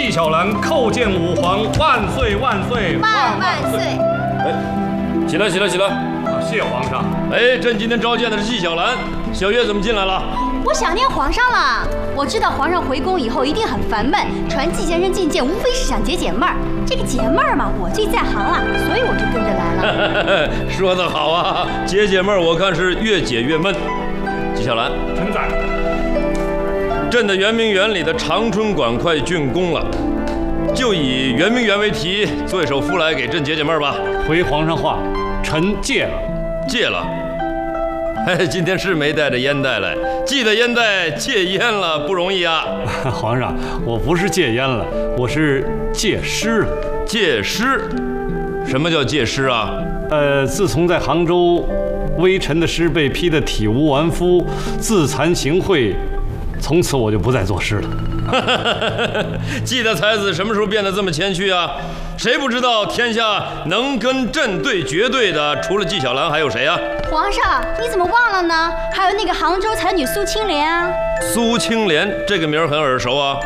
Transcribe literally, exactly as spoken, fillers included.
纪晓岚叩见武皇，万岁万岁万万岁！ 哎，起来起来起来！ 啊，谢皇上。 哎，朕今天召见的是纪晓岚，小月怎么进来了？ 我想念皇上了。我知道皇上回宫以后一定很烦闷，传纪先生觐见，无非是想解解闷儿。这个解闷儿嘛，我最在行了，所以我就跟着来了。 说得好啊，解解闷儿，我看是越解越闷。纪晓岚， 臣在。 朕的圆明园里的长春馆快竣工了，就以圆明园为题，做一首赋来给朕解解闷儿吧。 回皇上话，臣戒了。 戒了。哎，今天是没带着烟袋来，记得烟袋戒烟了，不容易啊。 皇上，我不是戒烟了，我是戒诗了。 戒诗？什么叫戒诗啊？ 呃，自从在杭州，微臣的诗被批得体无完肤，自惭形秽，从此我就不再作诗了。 季大才子什么时候变得这么谦虚啊？谁不知道天下能跟朕对绝对的，除了纪晓岚还有谁啊？ 皇上，你怎么忘了呢？还有那个杭州才女苏青莲啊！ 苏青莲这个名儿很耳熟啊。